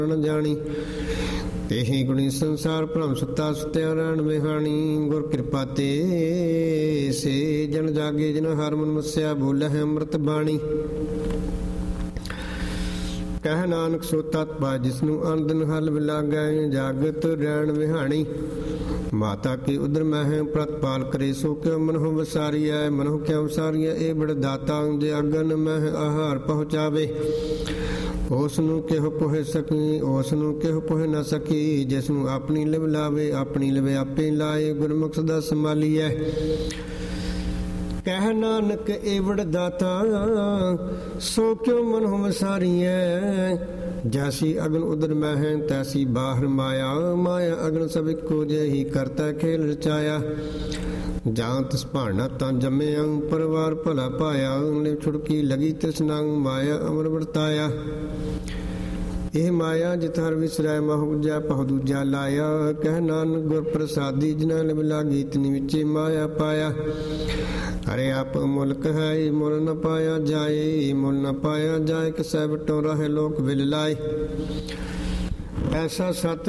ਨ ਜਾਣੀ। ਤੇਹੀ ਗੁਣੀ ਸੰਸਾਰ ਭ੍ਰਮ ਸੁੱਤਾ ਸੁੱਤਿਆ ਰਹਿਣ ਵਿਹਾਣੀ। ਗੁਰ ਕਿਰਪਾ ਤੇ ਸੇ ਜਨ ਜਾਗੇ ਜਿਨ ਹਰ ਮਨ ਵਸਿਆ ਬੋਲੇ ਹੈ ਅੰਮ੍ਰਿਤ ਬਾਣੀ। ਕਹਿ ਨਾਨਕ ਸੋ ਤਤ ਪਾਇ ਜਿਸਨੂੰ ਅਨ ਦਿਨ ਹਲ ਬਿਲਾਗੈ ਜਾਗਤ ਰਹਿਣ ਵਿਹਾਣੀ। ਮਾਤਾ ਕੀ ਉਦਰ ਮਹਿ ਪ੍ਰਤਪਾਲ ਕਰੇ ਸੋ ਕਿਉ ਮਨਹੁ ਵਸਾਰੀਐ। ਮਨਹੁ ਕਿਉ ਵਸਾਰੀਐ ਇਹ ਬੜ ਦਾਤਾ ਜੇ ਅਗਨ ਮਹਿ ਆਹਾਰ ਪਹੁੰਚਾਵੇ। ਉਸ ਨੂੰ ਕਿਹੁ ਪੁਹਿ ਸਕੀ ਉਸ ਨੂੰ ਕਿਹੁ ਪੁਹਿ ਨ ਸਕੀ। ਜਿਸ ਨੂੰ ਆਪਣੀ ਲਿਵ ਲਾਵੇ ਆਪਣੀ ਲਿਵ ਆਪੇ ਲਾਏ। ਗੁਰਮੁਖ ਸਦਾ ਸੰਭਾਲੀਐ। ਕਹਿ ਨਾਨਕ ਏਵੜ ਦਾਤਾ ਸੋ ਕਿਉ ਮਨਹੁ ਵਸਾਰੀਐ। ਜੈਸੀ ਅਗਨ ਉਦਰ ਮਹਿ ਤੈਸੀ ਬਾਹਰ ਮਾਇਆ। ਮਾਇਆ ਅਗਨ ਸਭ ਇੱਕੋ ਜਿਹੀ ਕਰਤਾ ਖੇਲ ਰਚਾਇਆ। ਜਾਂ ਤਿਸ ਭਾਣਾ ਤਾਂ ਜੰਮਿਆ ਪਰਿਵਾਰ ਭਲਾ ਪਾਇਆ। ਲਿਵ ਛੁੜਕੀ ਲਗੀ ਤ੍ਰਿਸ਼ਨਾ ਮਾਇਆ ਅਮਰ ਵਰਤਾਇਆ। ਇਹ ਮਾਇਆ ਜਿਤ ਹਰ ਵਿਸਰੈ ਮਹੁ ਜਾ ਪਹੁ ਦੂਜਾ ਲਾਇਆ। ਕਹਿ ਨਾਨਕ ਗੁਰ ਪ੍ਰਸਾਦੀ ਜਿਨ੍ਹਾਂ ਲਿਵ ਲਾਗੀ ਤਿਨੀ ਵਿੱਚੇ ਮਾਇਆ ਪਾਇਆ। ਹਰੇ ਆਪ ਮੁਲਕ ਹੈ ਮੁਲ ਨ ਪਾਇਆ ਜਾਏ। ਮੁਲ ਨ ਪਾਇਆ ਜਾਏ ਕਿਸੈ ਵਟੋ ਰਹੇ ਲੋਕ ਵਿਲ ਲਾਏ। ਐਸਾ ਸਤ